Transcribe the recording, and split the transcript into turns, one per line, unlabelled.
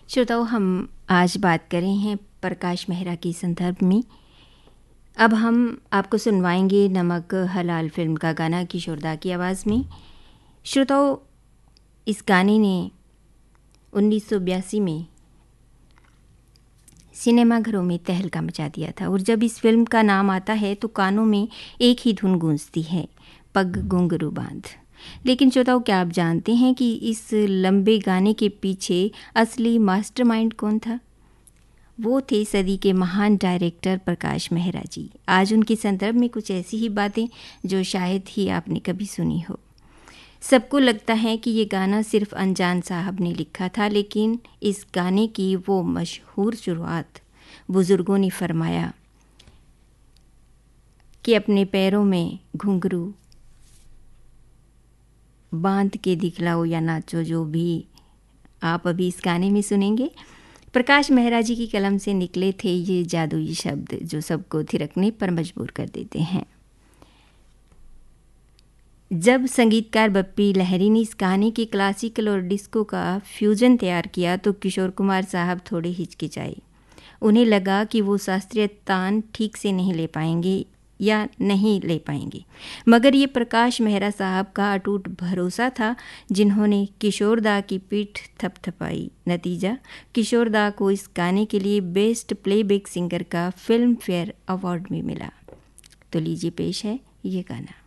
श्रोताओं, हम आज बात करें हैं प्रकाश मेहरा के संदर्भ में। अब हम आपको सुनवाएंगे नमक हलाल फिल्म का गाना किशोरदा की आवाज़ में। श्रोताओं, इस गाने ने 1982 में सिनेमाघरों में तहलका मचा दिया था और जब इस फिल्म का नाम आता है तो कानों में एक ही धुन गूंजती है, पग घुंघरू बांध। लेकिन श्रोताओं, क्या आप जानते हैं कि इस लंबे गाने के पीछे असली मास्टरमाइंड कौन था? वो थे सदी के महान डायरेक्टर प्रकाश मेहरा जी। आज उनके संदर्भ में कुछ ऐसी ही बातें जो शायद ही आपने कभी सुनी हो। सबको लगता है कि ये गाना सिर्फ अनजान साहब ने लिखा था, लेकिन इस गाने की वो मशहूर शुरुआत बुज़ुर्गों ने फरमाया कि अपने पैरों में घुंघरू बांध के दिखलाओ या नाचो, जो भी आप अभी इस गाने में सुनेंगे, प्रकाश मेहरा जी की कलम से निकले थे ये जादुई शब्द जो सबको थिरकने पर मजबूर कर देते हैं। जब संगीतकार बप्पी लहरी ने इस गाने के क्लासिकल और डिस्को का फ्यूजन तैयार किया तो किशोर कुमार साहब थोड़े हिचकिचाए। उन्हें लगा कि वो शास्त्रीय तान ठीक से नहीं ले पाएंगे या नहीं ले पाएंगे, मगर ये प्रकाश मेहरा साहब का अटूट भरोसा था जिन्होंने किशोरदा की पीठ थपथपाई। नतीजा, किशोरदा को इस गाने के लिए बेस्ट प्लेबैक सिंगर का फिल्म फेयर अवार्ड भी मिला। तो लीजिए पेश है ये गाना।